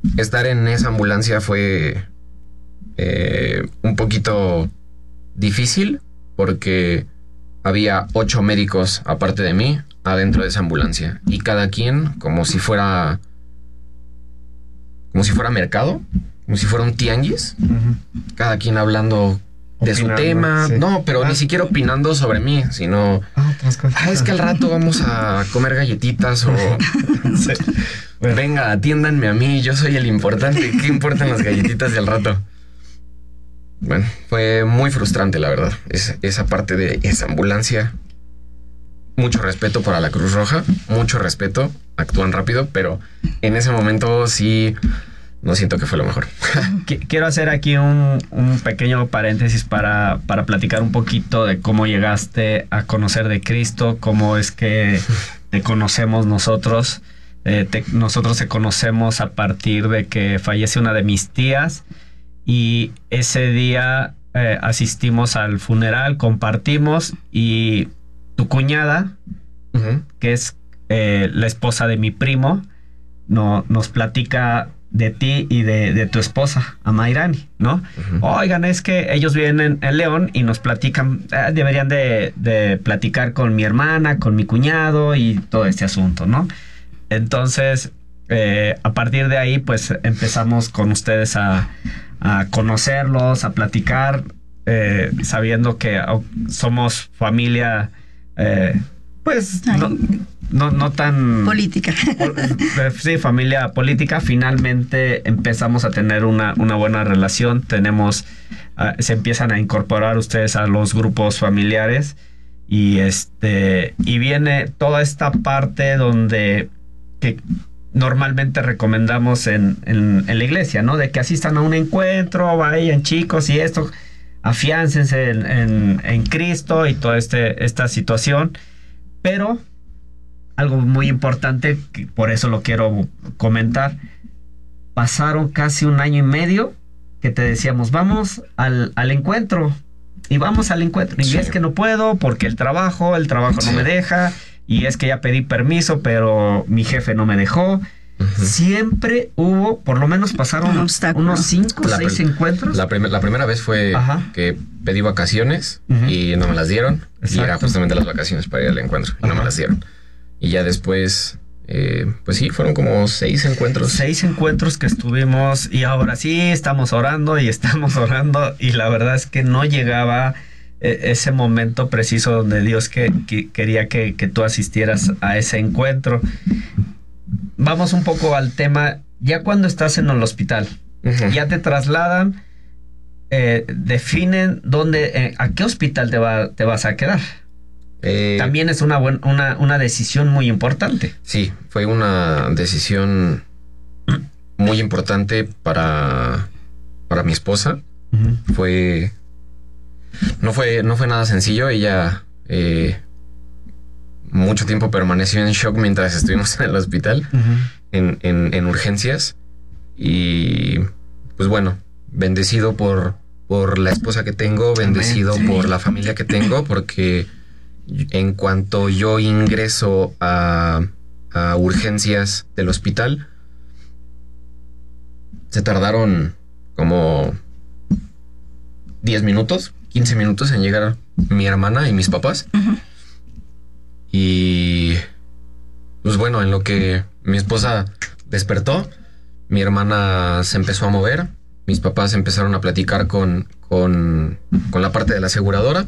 estar en esa ambulancia fue un poquito difícil porque había 8 médicos aparte de mí adentro de esa ambulancia y cada quien como si fuera mercado, como si fuera un tianguis, cada quien hablando de su tema, sí. No, pero ni siquiera opinando sobre mí, sino es que al rato vamos a comer galletitas o sí. Bueno. Venga, atiéndanme a mí, yo soy el importante, ¿qué importan las galletitas del rato? Bueno, fue muy frustrante, la verdad, esa parte de esa ambulancia. Mucho respeto para la Cruz Roja, mucho respeto, actúan rápido, pero en ese momento sí no siento que fue lo mejor. Quiero hacer aquí un pequeño paréntesis para platicar un poquito de cómo llegaste a conocer de Cristo, cómo es que te conocemos nosotros. Nosotros te conocemos a partir de que fallece una de mis tías y ese día asistimos al funeral, compartimos y tu cuñada, que es la esposa de mi primo, nos platica de ti y de tu esposa, Amairani, ¿no? Oigan, es que ellos viven en León y nos platican, deberían de platicar con mi hermana, con mi cuñado y todo este asunto, ¿no? Entonces, a partir de ahí, pues empezamos con ustedes a conocerlos, a platicar, sabiendo que somos familia, pues no tan política. Sí, familia política. Finalmente empezamos a tener una buena relación. Se empiezan a incorporar ustedes a los grupos familiares y viene toda esta parte donde que normalmente recomendamos en la iglesia, ¿no? De que asistan a un encuentro, vayan chicos y esto, afiáncense en Cristo y toda esta situación. Pero algo muy importante, que por eso lo quiero comentar, pasaron casi 1 año y medio que te decíamos, vamos al encuentro, y vamos al encuentro, y sí. Es que no puedo porque el trabajo sí. No me deja, y es que ya pedí permiso, pero mi jefe no me dejó. Siempre hubo, por lo menos pasaron unos 5 o 6 encuentros. La primera vez fue que pedí vacaciones y no me las dieron. Exacto. Y era justamente las vacaciones para ir al encuentro y no me las dieron. Y ya después, pues sí, fueron como 6 encuentros. 6 encuentros que estuvimos y ahora sí estamos orando y la verdad es que no llegaba ese momento preciso donde Dios quería que tú asistieras a ese encuentro. Vamos un poco al tema, ya cuando estás en el hospital, ya te trasladan, definen dónde, a qué hospital te vas a quedar. También es una decisión muy importante. Sí, fue una decisión muy importante para mi esposa. No fue nada sencillo. Ella mucho tiempo permaneció en shock mientras estuvimos en el hospital, en urgencias. Y pues bueno, bendecido por la esposa que tengo, bendecido por la familia que tengo, porque en cuanto yo ingreso a urgencias del hospital, se tardaron como 10 minutos, 15 minutos en llegar mi hermana y mis papás. Y pues bueno, en lo que mi esposa despertó, mi hermana se empezó a mover, mis papás empezaron a platicar con la parte de la aseguradora.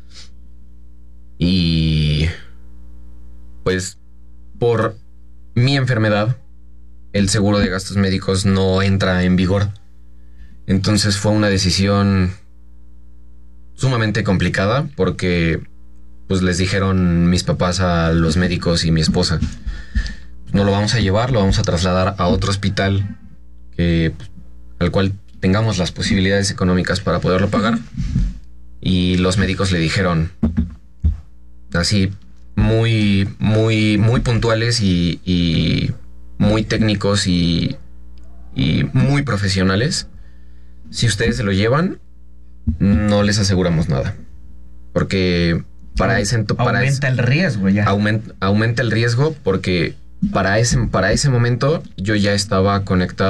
Y pues por mi enfermedad, el seguro de gastos médicos no entra en vigor. Entonces fue una decisión sumamente complicada porque pues les dijeron mis papás a los médicos y mi esposa, no lo vamos a llevar, lo vamos a trasladar a otro hospital al cual tengamos las posibilidades económicas para poderlo pagar. Y los médicos le dijeron así muy puntuales y muy técnicos y muy profesionales: si ustedes se lo llevan, no les aseguramos nada, porque aumenta el riesgo ya. Aumenta el riesgo porque para ese momento yo ya estaba conectado